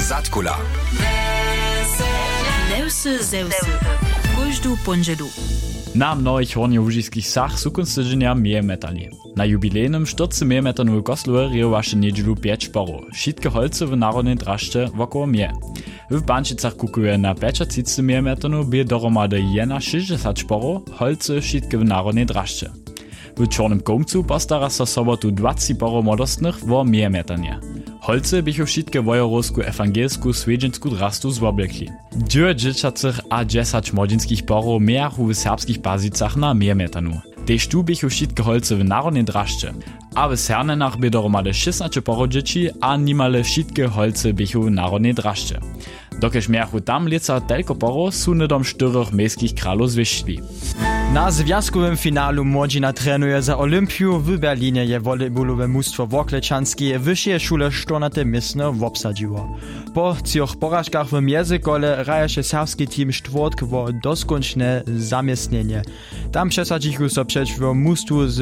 Zatkula. Neusy zeusy. Każdu ponžedu. Na mnohých hornjovužijských sach sú konstrženia miemetali. Na jubilejnym 40 miemetanovu koslu riovaše nedželu 5 šporov. Šitke holce v národnej dražce wokół mie. W Bančicach kukuje na 35 miemetanu bie dohromady 60 šporov, holce šitke v národnej dražce. W Czarnym Komcu postara sa sobotu 20 porov młodostnych wo miemetanie. Holce bychu wszystkie wojorowsku ewangelsku swiedźensku drastu zwoblekli. 9 a 10 młodzieńskich porów miachu w serbskich bazicach na miemetanu. Tež tu bychu wszystkie holce w narodnej drażce. A w Sernenach by dohromady 16 porov dzieci, a nimale wszystkie holce bychu w narodnej drażce. Dokež miachu tam lica telko porov, su nedom 4 miejskich kralów zwyśli. Na związkowym finalu młodzina trenuje za Olympiu w Berlinie je volejbolowe mustwo Woklečanski wyższe szule 14 miejsce obsadziło. Po 3 porażkach w międzykole raja się serbski team czwartk wo doskonczne zamiestnienie. Tam przesadzichu so przeciwko mustwu z